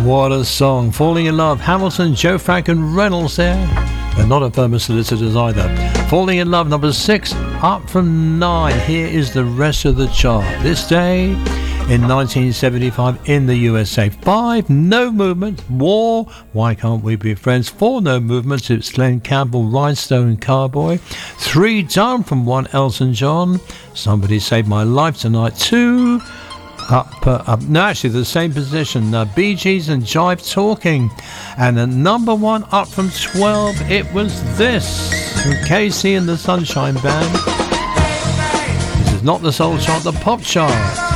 What a song. Falling in Love. Hamilton, Joe Frank and Reynolds there. They're not a firm of solicitors either. Falling in Love, number 6, up from 9. Here is the rest of the chart. This day in 1975 in the USA. 5, No Movement. War, Why Can't We Be Friends? 4, No Movement. It's Glenn Campbell, Rhinestone Cowboy. 3, down from 1, Elton John. Somebody Saved My Life Tonight. 2, up. No, actually, the same position. Bee Gees and Jive Talking. And the number 1 up from 12, it was this. From KC and the Sunshine Band. This is not the soul chart, the pop chart.